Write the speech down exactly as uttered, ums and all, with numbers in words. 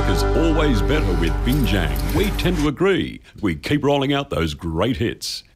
work is always better with Binjang. We tend to agree. We keep rolling out those great hits.